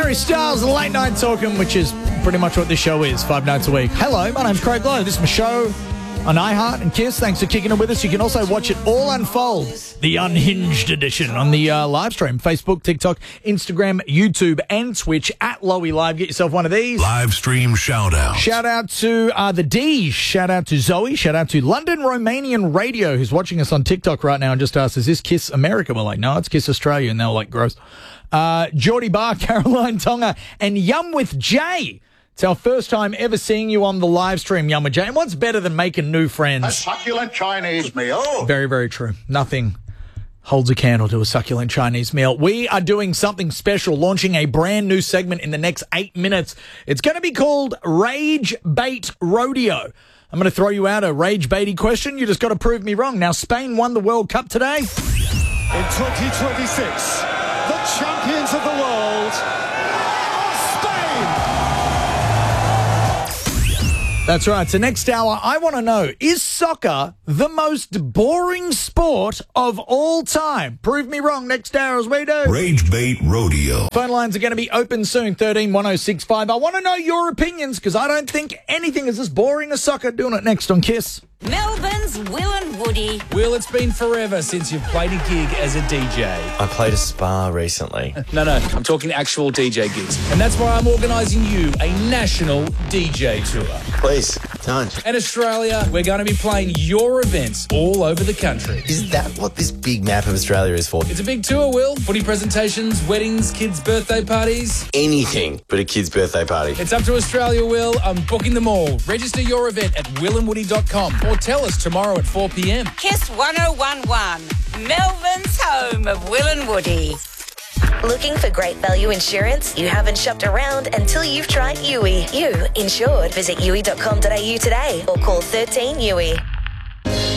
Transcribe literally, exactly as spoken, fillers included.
Harry Styles, Late Night Talking, which is pretty much what this show is, five nights a week. Hello, my name's Craig Lowe. This is my show on iHeart and Kiss. Thanks for kicking it with us. You can also watch it all unfold, the unhinged edition, on the uh, live stream, Facebook, TikTok, Instagram, YouTube, and Twitch at Lowy Live. Get yourself one of these. Live stream shout out. Shout out to uh, the D's. Shout out to Zoe. Shout out to London Romanian Radio, who's watching us on TikTok right now and just asked, is this Kiss America? We're like, no, it's Kiss Australia. And they're like, gross. Uh, Geordie Barr, Caroline Tonga, and Yum with Jay. It's our first time ever seeing you on the live stream, Yum with Jay. And what's better than making new friends? A succulent Chinese meal. Very, very true. Nothing holds a candle to a succulent Chinese meal. We are doing something special, launching a brand new segment in the next eight minutes. It's going to be called Rage Bait Rodeo. I'm going to throw you out a rage baity question. You just got to prove me wrong. Now, Spain won the World Cup today. In twenty twenty-six, the champions of the world are Spain. That's right. So next hour, I want to know, is soccer the most boring sport of all time? Prove me wrong next hour as we do. Rage Bait Rodeo. Phone lines are going to be open soon, thirteen one oh six five. I want to know your opinions because I don't think anything is as boring as soccer. Doing it next on Kiss. Melbourne's Will and Woody. Will, it's been forever since you've played a gig as a D J. I played a spa recently. No, no, I'm talking actual D J gigs. And that's why I'm organising you a national D J tour. Please, don't. In Australia, we're going to be playing your events all over the country. Is that what this big map of Australia is for? It's a big tour, Will. Footy presentations, weddings, kids' birthday parties. Anything but a kid's birthday party. It's up to Australia, Will. I'm booking them all. Register your event at will and woody dot com or tell us tomorrow at four p.m. Kiss one oh one one, Melbourne's home of Will and Woody. Looking for great value insurance? You haven't shopped around until you've tried U I. You insured. Visit U I dot com dot a u today or call thirteen U I.